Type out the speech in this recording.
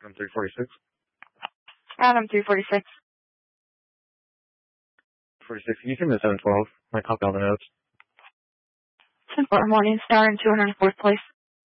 I'm 346. Adam 346. 46. Can you send me 712? I copy all the notes. 10-4 Morning Star in 204th place.